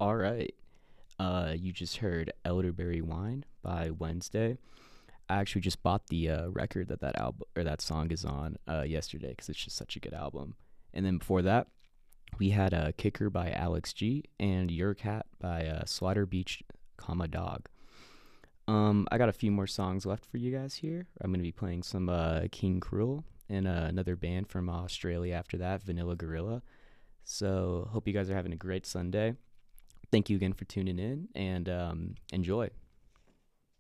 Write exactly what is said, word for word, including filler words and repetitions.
All right. Uh, you just heard Elderberry Wine by Wednesday. I actually just bought the uh, record that that album or that song is on uh, yesterday because it's just such a good album. And then before that, we had uh, Kicker by Alex G and Your Cat by uh, Slaughter Beach, comma Dog. Um, I got a few more songs left for you guys here. I'm gonna be playing some uh, King Cruel and uh, another band from Australia after that, Vanilla Gorilla. So hope you guys are having a great Sunday. Thank you again for tuning in and um, enjoy.